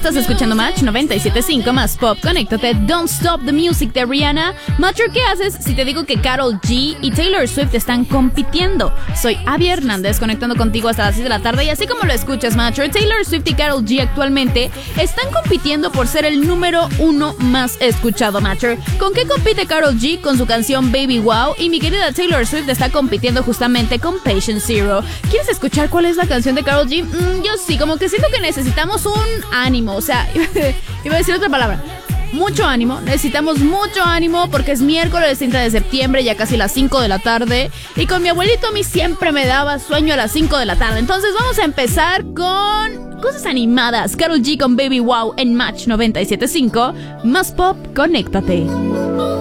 Estás escuchando Match 97.5 más Pop. Conéctate. Don't Stop the Music de Rihanna. Matcher, ¿qué haces si te digo que Karol G y Taylor Swift están compitiendo? Soy Abby Hernández, conectando contigo hasta las 6 de la tarde. Y así como lo escuchas, Matcher, Taylor Swift y Karol G actualmente están compitiendo por ser el número 1 más escuchado, Matcher. ¿Con qué compite Karol G? Con su canción Baby Wow. Y mi querida Taylor Swift está compitiendo justamente con Patient Zero. ¿Quieres escuchar cuál es la canción de Karol G? Yo sí, como que siento que necesitamos un ánimo. O sea, iba a decir otra palabra. Mucho ánimo, necesitamos mucho ánimo porque es miércoles 30 de septiembre, ya casi las 5 de la tarde. Y con mi abuelito a mí siempre me daba sueño a las 5 de la tarde. Entonces vamos a empezar con cosas animadas. Karol G con Baby Wow en Match 97.5. Más Pop, conéctate.